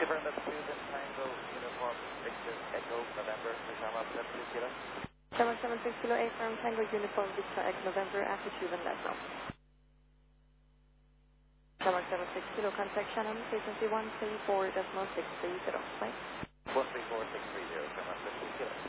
very much. Susan Tango, Uniform, Victor, Echo, November, Osama, 72 kilo. 776 kilo, A from Tango, Uniform, Victor, Echo, November, after Cuban National. 776 kilo, contact Shannon, frequency 134.630, bye. 134.630, 776 kilo.